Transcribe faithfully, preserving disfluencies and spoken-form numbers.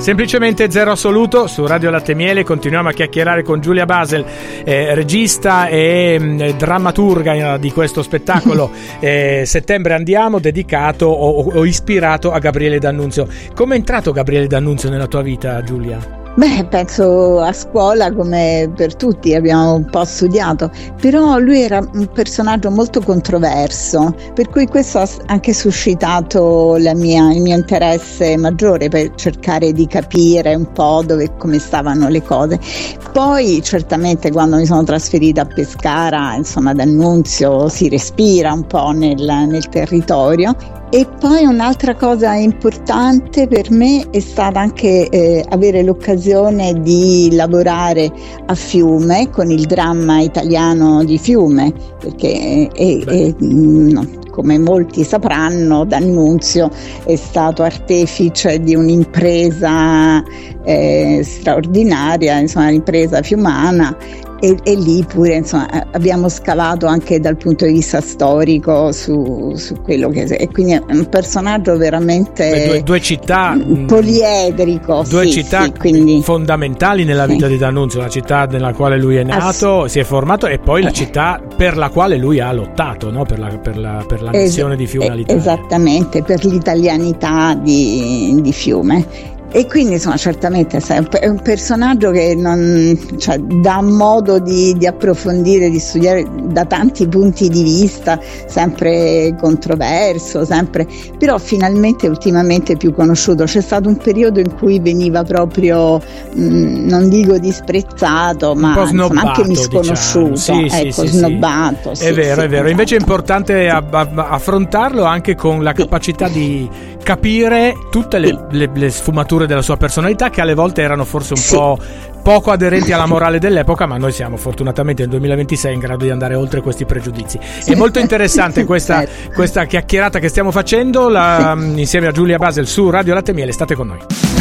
Semplicemente zero assoluto su Radio Latte Miele. Continuiamo a chiacchierare con Giulia Basel, eh, regista e mh, drammaturga di questo spettacolo eh, Settembre Andiamo, dedicato o, o ispirato a Gabriele D'Annunzio. Come è entrato Gabriele D'Annunzio nella tua vita, Giulia? Beh, penso a scuola, come per tutti, abbiamo un po' studiato, però lui era un personaggio molto controverso, per cui questo ha anche suscitato la mia, il mio interesse maggiore per cercare di capire un po' dove, come stavano le cose. Poi certamente quando mi sono trasferita a Pescara, insomma, D'Annunzio si respira un po' nel, nel territorio. E poi un'altra cosa importante per me è stata anche eh, avere l'occasione di lavorare a Fiume con il dramma italiano di Fiume, perché è, è, no, come molti sapranno, D'Annunzio è stato artefice di un'impresa eh, straordinaria, insomma, l'impresa fiumana. E, e lì pure, insomma, abbiamo scavato anche dal punto di vista storico su, su quello che è, e quindi è un personaggio veramente Beh, due, due città poliedrico, due sì, città sì, quindi, fondamentali nella vita sì. di D'Annunzio, la città nella quale lui è nato, Ass- si è formato, e poi eh. la città per la quale lui ha lottato, no? per, la, per, la, per la missione es- di Fiume all'Italia. Esattamente, per l'italianità di, di Fiume. E quindi insomma certamente è un personaggio che non, cioè, dà modo di, di approfondire, di studiare da tanti punti di vista, sempre controverso, sempre, però finalmente ultimamente più conosciuto. C'è stato un periodo in cui veniva proprio, mh, non dico disprezzato, ma insomma, anche misconosciuto, diciamo. sì, ecco, sì, snobbato. Sì. Sì, è vero, sì, è vero. esatto. Invece è importante a, a, affrontarlo anche con la capacità sì. di capire tutte le, sì. le, le sfumature della sua personalità, che alle volte erano forse un sì. po' poco aderenti alla morale dell'epoca, ma noi siamo fortunatamente nel duemilaventisei in grado di andare oltre questi pregiudizi. È molto interessante questa, questa chiacchierata che stiamo facendo la, insieme a Giulia Basel su Radio Latte Miele. State con noi.